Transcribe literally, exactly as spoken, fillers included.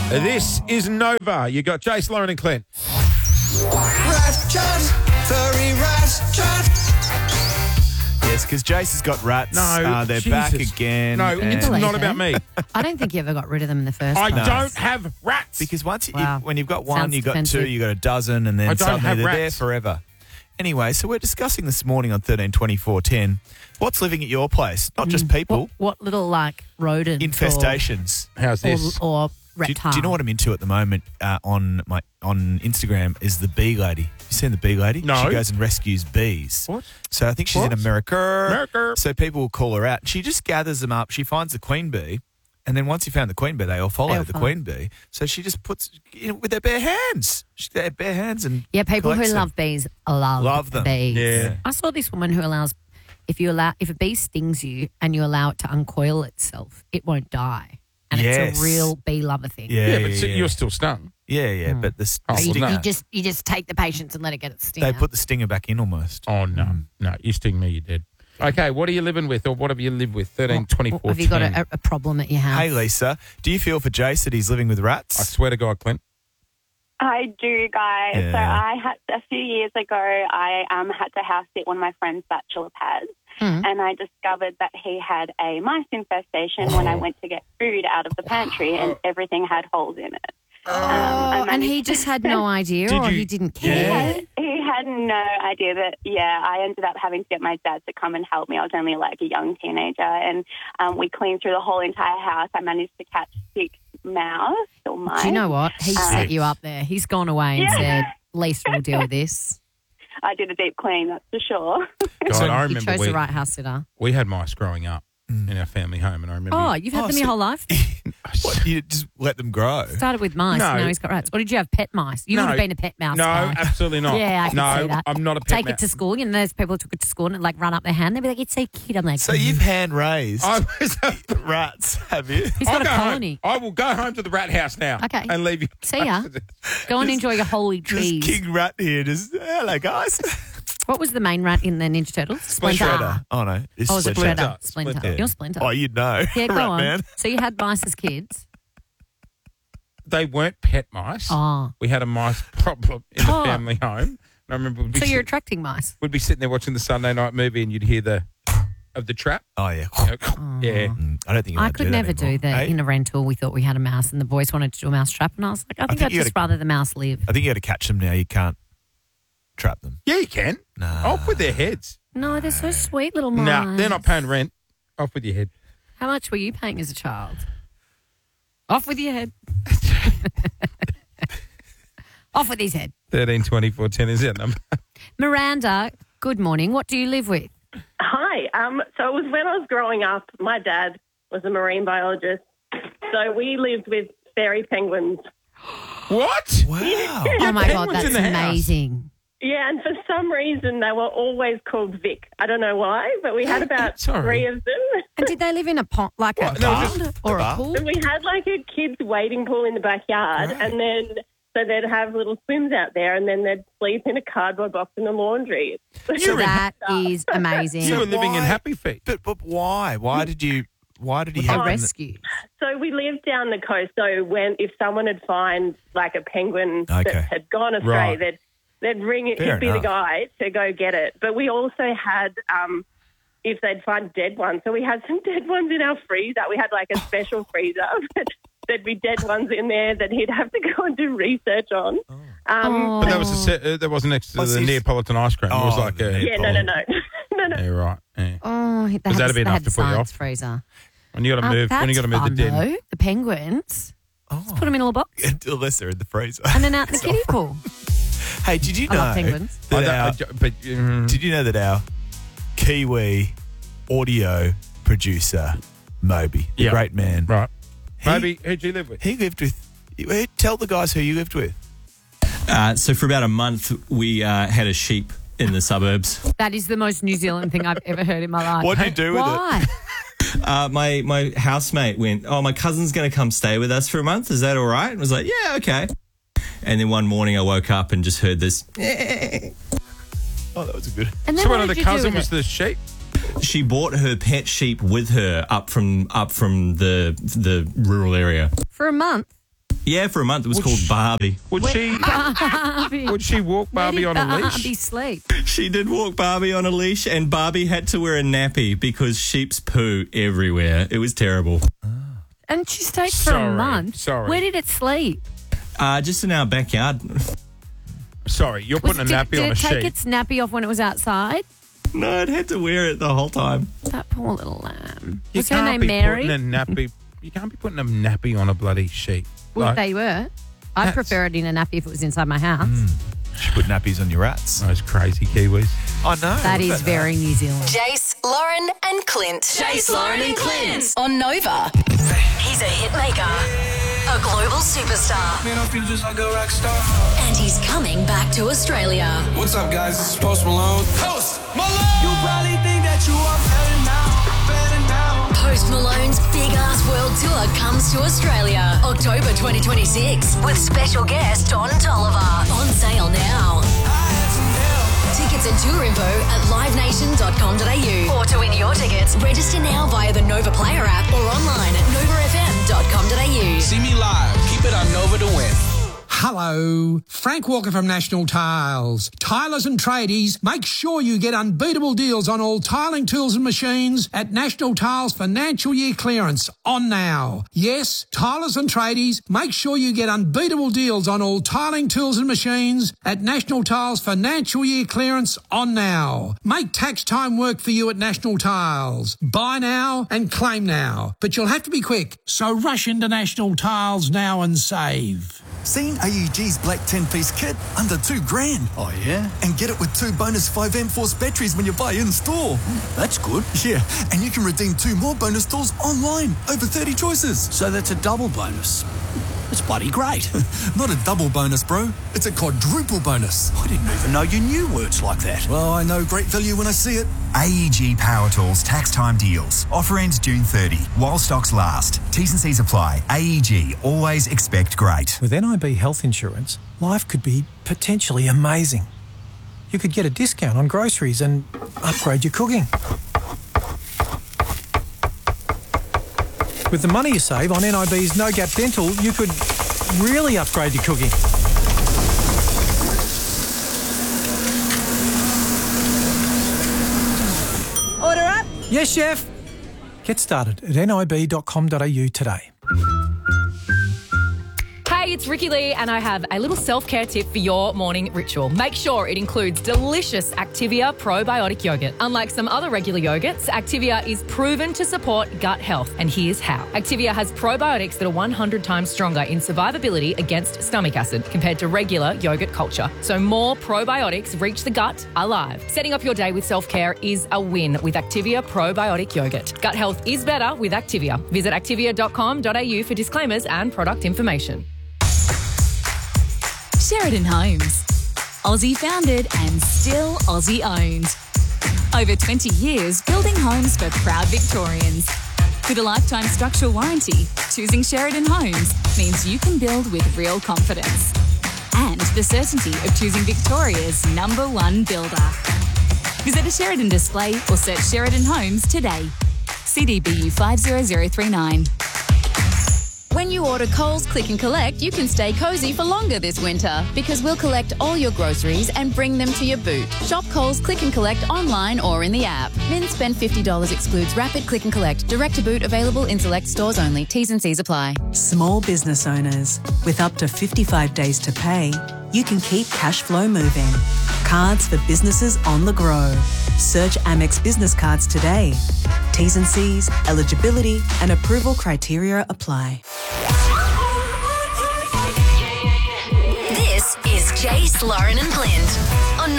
This is Nova. You got Jace, Lauren and Clint. Rat chat, furry rat chat. Yes, because Jace has got rats. No, uh, they're Jesus. back again. No, and- it's Believe not it. about me. I don't think you ever got rid of them in the first I place. don't have rats. Because once you, Wow. when you've got one, Sounds you've got defensive. two, you've got a dozen, and I then don't suddenly have they're there rats. forever. Anyway, so we're discussing this morning on thirteen twenty-four ten. What's living at your place? Not just people, What, what little like rodent infestations. How's or, this? or, or Do, reptile? do you know what I'm into at the moment uh, on my on Instagram is the bee lady. You seen the bee lady? No. She goes and rescues bees. What? So I think she's What? in America. America. So people will call her out. She just gathers them up. She finds the queen bee. And then once you found the queen bee, they all follow They all the follow. queen bee. So she just puts, you know, with their bare hands. She, their bare hands and Yeah, people who collects them. love bees love, Love them. bees. Yeah. I saw this woman who allows if you allow if a bee stings you and you allow it to uncoil itself, it won't die. And it's Yes. a real bee lover thing. Yeah, Yeah, yeah, but so yeah. you're still stung. Yeah, yeah, but the, s- Oh, the well, stinger, no. You just you just take the patience and let it get its sting they out. put the stinger back in almost. Oh, no. No, you sting me, you're dead. Okay, what are you living with or what have you lived with? thirteen twenty-four Have you got a, a problem at your house? Hey, Lisa, do you feel for Jace that he's living with I rats? swear to God, Clint. I do, guys. Yeah. So I had a few years ago. I um, had to house sit one of my friend's bachelor pads, Mhm. and I discovered that he had a mice infestation when I went to get food out of the pantry, and everything had holes in it. Oh, Um, I and managed- he just had no idea, Did or you- he didn't He care. had, he had no idea that, yeah, I ended up having to get my dad to come and help me. I was only like a young teenager, and um, we cleaned through the whole entire house. I managed to catch six mouse or mice. Do you know what? He Uh, set you up there. He's gone away and Yeah. said, Lisa will deal with this. I did a deep clean, that's for sure. God, So I You remember chose we, the right house sitter. we had mice growing up in our family home, and I remember. Oh, you've had Oh, them so- your whole life? What, you just let them grow? Started with mice, No. and now he's got rats. Or did you have pet mice? You No. would have been a pet mouse no, guy. absolutely not. Yeah, I can no, see that. I'm not a pet Take mouse. it to school. You know, there's people who took it to school and it, like run up their hand. They'd be like, it's so cute. I'm like, So you've hand raised I was rats, have you? he's I'll got a go home. colony. I will go home to the rat house now. Okay. And leave you. See ya. Go and enjoy your holy Just trees. King Rat here. Just hello, guys. What was the main rat in the Ninja Turtles? Splinter. Shredder. Oh no, it's Oh, was it Splinter. Shredder? Splinter. Splinter. You're Splinter. Oh, you'd know. yeah, go Rat on. man. So you had mice as kids? They weren't pet mice. Oh. We had a mice problem in the Oh. family home. And I remember we'd be, So you're sit- attracting mice? we'd be sitting there watching the Sunday night movie, and you'd hear the of the trap. Oh yeah. Yeah. Mm, I don't think you're I allowed to could do that never do anymore. that. Hey? In a rental, we thought we had a mouse and the boys wanted to do a mouse trap. And I was like, I think, think I'd you just gotta- rather the mouse live. I think you got to catch them now. You can't trap them. Yeah, you can. No. Off with their heads. No, they're so sweet little mice. No, they're not paying rent. Off with your head. How much were you paying as a child? Off with your head. Off with his head. Thirteen twenty four ten is that number. Miranda, good morning. What do you live with? Hi. Um, so it was when I was growing up. My dad was a marine biologist. So we lived with fairy penguins. What? Wow. Oh, my God, penguins that's in the house. amazing. Yeah, and for some reason they were always called Vic. I don't know why, but we had about Sorry. three of them. And did they live in a pond, like What, a no, pond just or a a bath? pool? And we had like a kids' wading pool in the backyard, Right. and then so they'd have little swims out there, and then they'd sleep in a cardboard box in the laundry. So that is amazing. You were living in why- Happy Feet. But but why? Why did you? Why did he a have them? rescue. So we lived down the coast. So when if someone had find like a penguin Okay. that had gone astray, Right. they'd they'd ring it. Fair he'd be enough. the guy to go get it. But we also had um, if they'd find dead ones. So we had some dead ones in our freezer. We had like a special freezer. There'd be dead ones in there that he'd have to go and do research on. Um, Oh. But that was a set, uh, that wasn't next to Oh, the so you- Neapolitan ice cream. It was Oh, like the a Yeah, no, no, no, no, no. Yeah, right. Yeah. Oh, they Was had, that the- a bit they enough had to the put you science off? freezer. When you got to Um, move, when you got to that's move the fun, den. though. The penguins. Oh. Put them in a little box Unless they're in the freezer. and then out in the kiddie pool. Hey, did you I know? love penguins. I That don't- I our, don't- but um, did you know that our Kiwi audio producer, Moby, the Yeah. great man, right. He- Maybe who'd you live with? he lived with. Tell the guys who you lived with. Uh, so for about a month, we uh, had a sheep in the suburbs. That is the most New Zealand thing I've ever heard in my life. What did you do with Why? Uh, my my housemate went, oh, my cousin's going to come stay with us for a month. Is that all right? And I was like, yeah, okay. And then one morning I woke up and just heard this. Oh, that was a good. And then So what one of did the you do cousin with was it? the sheep. She brought her pet sheep with her up from up from the the rural area. For a month. Yeah, for a month it was called Barbie. Would she Barbie. would she walk Barbie Where on did a Barbie leash? sleep? She did walk Barbie on a leash, and Barbie had to wear a nappy because sheep's poo everywhere. It was terrible. And she stayed for Sorry, a month. sorry. Where did it sleep? Uh, just in our backyard. Sorry, you're Was putting it- a did, nappy did on a it take sheep. its nappy off when it was outside? No, it had to wear it the whole time. That poor little lamb. You Was her can't name be Mary? putting a nappy. You can't be putting a nappy on a bloody sheep. Well, Like, they were. I'd That's- prefer it in a nappy if it was inside my house. Should put nappies on your rats. those crazy Kiwis. I know. That What is about very New Zealand. Jace, Lauren, and Clint. Jace, Lauren, and Clint on Nova. He's a hitmaker, a global superstar, Man, I feel just like a rock star. and he's coming back to Australia. What's up, guys? This is Post Malone. Post Malone! You probably think that you are better now, better now. Post Malone's big ass world tour comes to Australia October twenty twenty-six with special guest Don Tolliver. On sale now. Tickets and tour info at live nation dot com dot a u. Or to win your tickets, register now via the Nova Player app or online at nova f m dot com dot a u. See me live. Keep it on Nova to win. Hello, Frank Walker from National Tiles. Tilers and tradies, make sure you get unbeatable deals on all tiling tools and machines at National Tiles financial year clearance on now. Yes, tilers and tradies, make sure you get unbeatable deals on all tiling tools and machines at National Tiles financial year clearance on now. Make tax time work for you at National Tiles. Buy now and claim now, but you'll have to be quick, so rush into National Tiles now and save. Seen A E G's black ten-piece kit? Under two grand. Oh, yeah? And get it with two bonus five amp force batteries when you buy in-store. That's good. Yeah, and you can redeem two more bonus tools online. Over thirty choices. So that's a double bonus. That's bloody great. Not a double bonus, bro. It's a quadruple bonus. I didn't even know you knew words like that. Well, I know great value when I see it. A E G Power Tools tax time deals. Offer ends June thirtieth while stocks last. T's and C's apply. A E G, always expect great. With N I B health insurance, life could be potentially amazing. You could get a discount on groceries and upgrade your cooking. With the money you save on N I B's No Gap Dental, you could really upgrade your cooking. Order up. Yes, chef. Get started at n i b dot com dot a u today. Hey, it's Ricky Lee, and I have a little self-care tip for your morning ritual. Make sure it includes delicious Activia probiotic yogurt. Unlike some other regular yogurts, Activia is proven to support gut health, and here's how. Activia has probiotics that are one hundred times stronger in survivability against stomach acid compared to regular yogurt culture. So more probiotics reach the gut alive. Setting up your day with self-care is a win with Activia probiotic yogurt. Gut health is better with Activia. Visit activia dot com dot a u for disclaimers and product information. Sheridan Homes. Aussie founded and still Aussie owned. Over twenty years building homes for proud Victorians. With a lifetime structural warranty, choosing Sheridan Homes means you can build with real confidence. And the certainty of choosing Victoria's number one builder. Visit a Sheridan display or search Sheridan Homes today. C D B U five zero zero three nine. When you order Coles Click and Collect, you can stay cosy for longer this winter because we'll collect all your groceries and bring them to your boot. Shop Coles Click and Collect online or in the app. Min spend fifty dollars excludes rapid click and collect. Direct to boot available in select stores only. T's and C's apply. Small business owners, with up to fifty-five days to pay, you can keep cash flow moving. Cards for businesses on the grow. Search Amex Business Cards today. T's and C's, eligibility and approval criteria apply. This is Jace, Lauren, and Clint on